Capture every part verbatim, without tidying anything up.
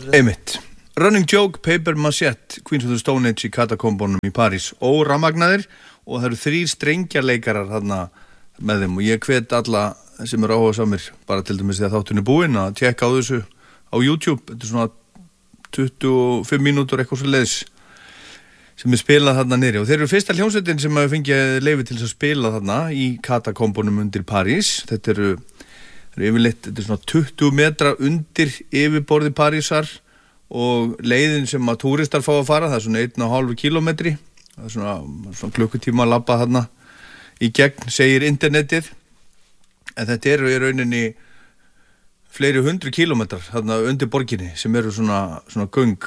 Einmitt. Running Joke, Paper Machete, Queens of the Stone Age í katakombunum í París, óramagnaðir og það eru þrír strengjarleikarar þarna með þeim og ég hvet alla sem eru áhugasamir bara til dæmis því að þátturinn er búinn að tjekka á þessu á YouTube. Þetta er svona tuttugu og fimm mínútur eitthvað svo leiðis sem er spilað þarna niðri og þeir eru fyrsta hljómsveitin sem hafa fengið leyfi til þess að spila þarna í katakombunum undir París. Þetta eru, eru yfirleitt, þetta er svona tuttugu metra undir yfirborði Parísar og leiðin sem að túristar fá að fara, það er svona einn og hálfu kílómetri, það er svona, svona klukkutíma að labba þarna í gegn, segir internetið, en þetta eru í rauninni fleiri hundru kílómetrar þarna undir borginni sem eru svona, svona göng,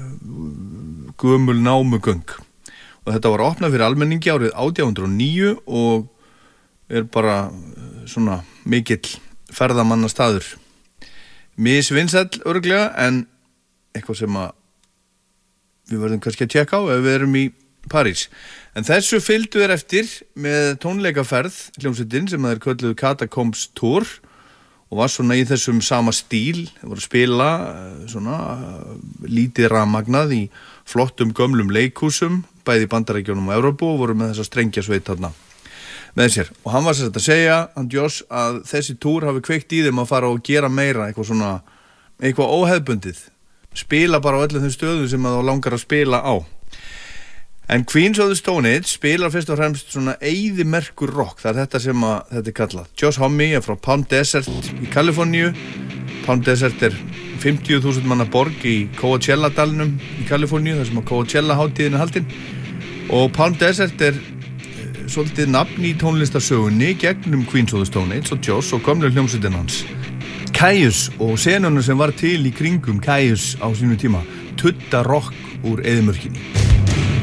gömul námugöng og þetta var opnað fyrir almenningi árið átján hundruð og níu og er bara svona mikill ferðamannastaður, misvinsæll örugglega en eitthvað sem að við verðum kannski að tjekka á ef við erum í París. En þessu fylgdu þeir eftir með tónleikaferð hljómsveitin sem þeir kölluðu Catacombs Tour og var svona í þessum sama stíl. Þeir voru að spila svona lítið rafmagnað í flottum gömlum leikhúsum bæði í Bandaríkjunum og Evrópu og voru með þessa strengjasveit þarna með sér. Og hann var sér að segja, hann Josh, að þessi túr hafi kveikt í þeim að fara og gera meira eitthvað svona, eitthvað óhefðbundið. Spila bara á öllum þeim stöðum sem að þá langar að spila á. En Queens of the Stone Age spilar fyrst og fremst svona eyðimerkur rock, það er þetta sem að þetta er kallað. Josh Homme er frá Palm Desert í Kaliforníu. Palm Desert er fimmtíu þúsund manna borg í Coachella-dalnum í Kaliforníu, þar sem að Coachella-hátíðin er haldin. Og Palm Desert er svolítið nafn í tónlistarsögunni gegnum Queens of the Stone Age og Josh og gömlu hljómsveitin hans. Kæjus og senuna sem var til í kringum Kæjus á sínu tíma, tudda rock úr eyðimörkinni.